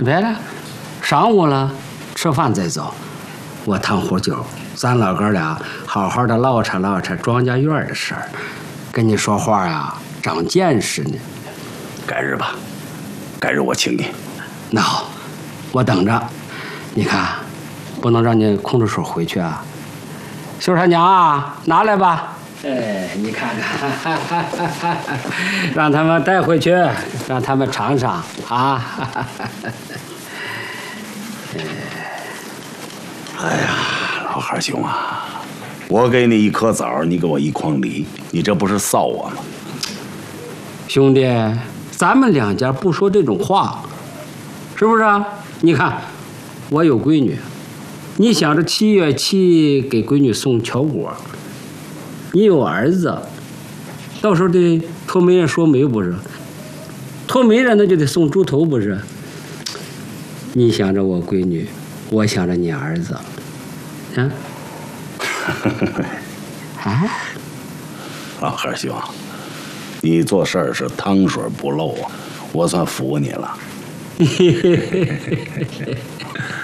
别的，上午了，吃饭再走。我烫壶酒，咱老哥俩好好的唠扯唠扯庄稼院的事儿，跟你说话啊，长见识呢。 改日吧，改日我请你。 那好，我等着。你看，不能让你空着手回去啊。秀山娘啊，拿来吧。哎，你看看，让他们带回去，让他们尝尝啊。 哎呀，老汉兄啊，我给你一颗枣，你给我一筐梨，你这不是臊我吗？ 兄弟，咱们两家不说这种话，是不是啊？你看，我有闺女，你想着7月7给闺女送巧果，你有儿子，到时候得托媒人说媒不是？托媒人那就得送猪头不是？你想着我闺女，我想着你儿子，啊？啊？ 老汉兄，你做事儿是汤水不漏啊，我算服你了。